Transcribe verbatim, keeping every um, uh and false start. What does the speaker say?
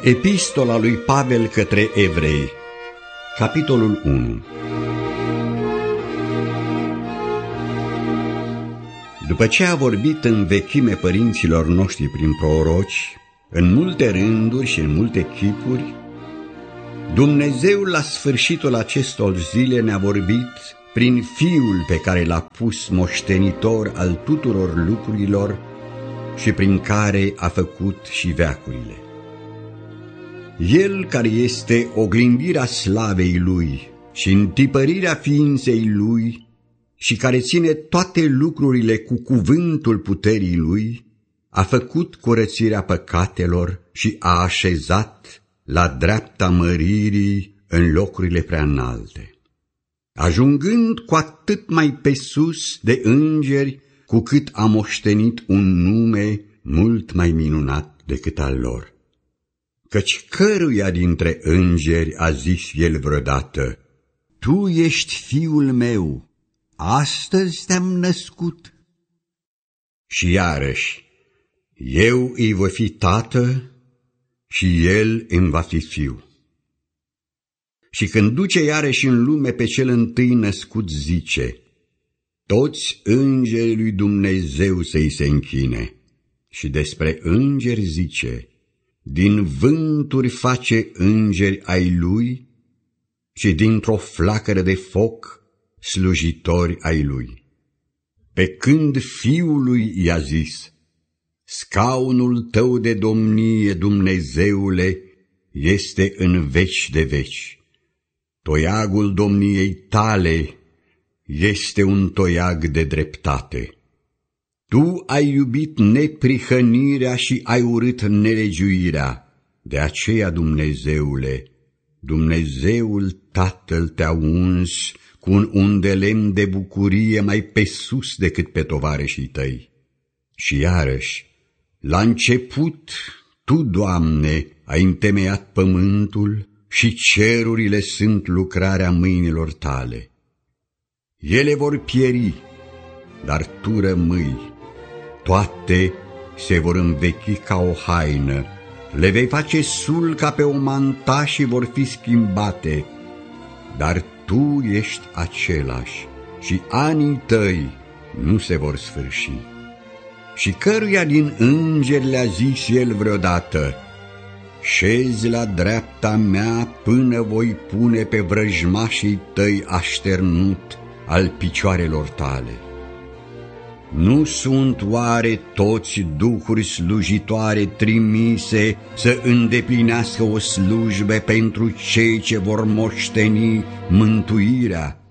Epistola lui Pavel către Evrei, capitolul unu. După ce a vorbit în vechime părinților noștri prin proroci, în multe rânduri și în multe chipuri, Dumnezeu la sfârșitul acestor zile ne-a vorbit prin Fiul pe care l-a pus moștenitor al tuturor lucrurilor și prin care a făcut și veacurile. El care este oglindirea slavei Lui și întipărirea ființei Lui și care ține toate lucrurile cu cuvântul puterii Lui, a făcut curățirea păcatelor și a așezat la dreapta măririi în locurile preanalte, ajungând cu atât mai pe sus de îngeri, cu cât a moștenit un nume mult mai minunat decât al lor. Căci căruia dintre îngeri a zis el vreodată: Tu ești fiul meu, astăzi te-am născut? Și iarăși, eu îi voi fi tată și el îmi va fi fiu. Și când duce iarăși în lume pe cel întâi născut, zice: Toți îngerii lui Dumnezeu să-i se închine. Și despre îngeri zice: Din vânturi face îngeri ai lui și dintr-o flacără de foc slujitori ai lui. Pe când Fiului i-a zis: Scaunul tău de domnie, Dumnezeule, este în veci de veci. Toiagul domniei tale este un toiag de dreptate. Tu ai iubit neprihănirea și ai urât nelegiuirea. De aceea, Dumnezeule, Dumnezeul Tatăl te-a uns cu un undelemn de bucurie mai pe sus decât pe tovarășii tăi. Și iarăși, la început, Tu, Doamne, ai întemeiat pământul și cerurile sunt lucrarea mâinilor Tale. Ele vor pieri, dar Tu rămâi. Toate se vor învechi ca o haină, le vei face sul ca pe o manta și vor fi schimbate, dar Tu ești același și anii Tăi nu se vor sfârși. Și căruia din îngeri le-a zis El vreodată: Șezi la dreapta mea până voi pune pe vrăjmașii Tăi așternut al picioarelor Tale. Nu sunt oare toți duhuri slujitoare trimise să îndeplinească o slujbe pentru cei ce vor moșteni mântuirea?